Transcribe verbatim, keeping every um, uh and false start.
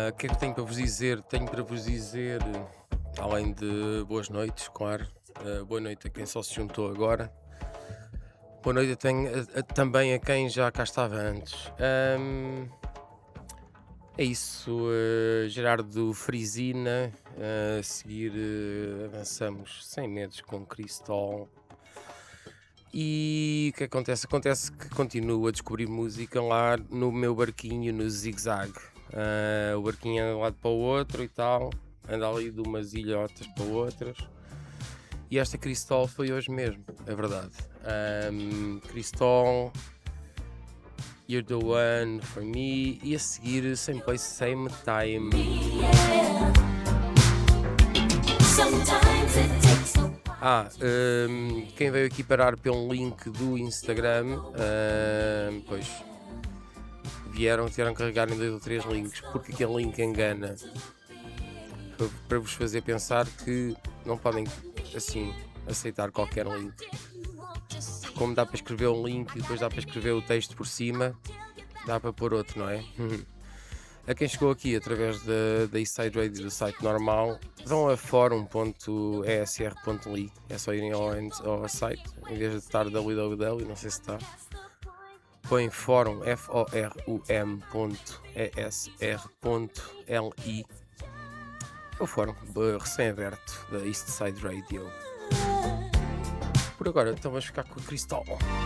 O que é que tenho para vos dizer? Tenho para vos dizer, além de boas noites, claro. Uh, boa noite a quem só se juntou agora. Boa noite a tenho- a- a- também a quem já cá estava antes. Ahm, é isso, uh, Gerardo Frisina. Uh, a seguir, uh, avançamos sem medos com Cristol. E o que acontece? Acontece que continuo a descobrir música lá no meu barquinho, no Zig Zag. Ah, o barquinho anda de um lado para o outro e tal, anda ali de umas ilhotas para outras. E esta Cristol foi hoje mesmo, é verdade. Um, Cristol, You're the One for Me. E a seguir, Same Place, Same Time. Ah, um, quem veio aqui parar pelo link do Instagram, um, pois vieram, tiveram que carregar em dois ou três links, porque aquele link engana, para, para vos fazer pensar que não podem assim aceitar qualquer link. Como dá para escrever um link e depois dá para escrever o texto por cima, dá para pôr outro, não é? A quem chegou aqui através da, da Eastside Radio do site normal, vão a fórum ponto e s r ponto l i, é só irem ao, ao site, em vez de estar www, não sei se está, põem fórum, f o r u m ponto e s r ponto l i, o fórum recém-aberto da Eastside Radio. Por agora, então vamos ficar com a Cristol.